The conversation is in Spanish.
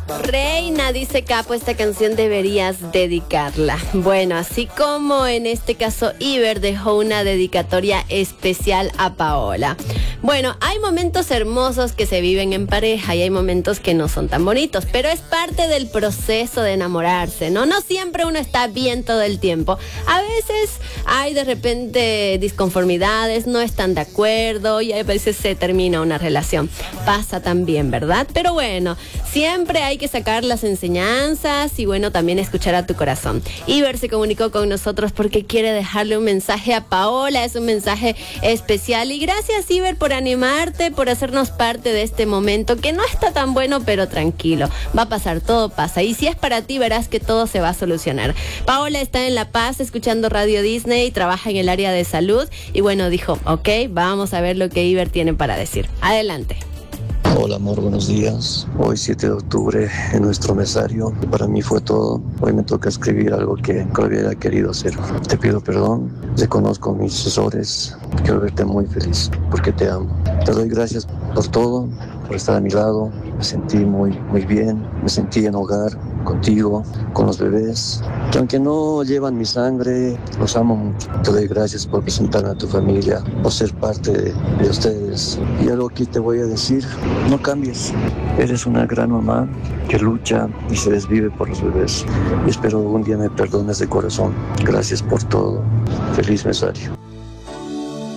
Reina, dice Capo, esta canción deberías dedicarla. Bueno, así como en este caso Iber dejó una dedicatoria especial a Paola. Bueno, hay momentos hermosos que se viven en pareja y hay momentos que no son tan bonitos, pero es parte del proceso de enamorarse, ¿no? No siempre uno está bien todo el tiempo. A veces hay de repente disconformidades, no están de acuerdo y a veces se termina una relación. Pasa también, ¿verdad? Pero bueno, siempre hay que sacar las enseñanzas y bueno, también escuchar a tu corazón. Iber se comunicó con nosotros porque quiere dejarle un mensaje a Paola, es un mensaje especial y gracias Iber por animarte, por hacernos parte de este momento que no está tan bueno, pero tranquilo, va a pasar, todo pasa y si es para ti verás que todo se va a solucionar. Paola está en La Paz escuchando Radio Disney, trabaja en el área de salud y bueno, dijo, ok, vamos a ver lo que Iber tiene para decir. Adelante. Hola amor, buenos días. Hoy 7 de octubre en nuestro mesario. Para mí fue todo. Hoy me toca escribir algo que hubiera querido hacer. Te pido perdón, reconozco mis errores. Quiero verte muy feliz porque te amo. Te doy gracias por todo, por estar a mi lado. Me sentí muy bien. Me sentí en hogar contigo, con los bebés, que aunque no llevan mi sangre, los amo mucho. Te doy gracias por presentarme a tu familia, por ser parte de ustedes. Y algo que te voy a decir, no cambies. Eres una gran mamá que lucha y se desvive por los bebés. Y espero un día me perdones de corazón. Gracias por todo. Feliz mesario.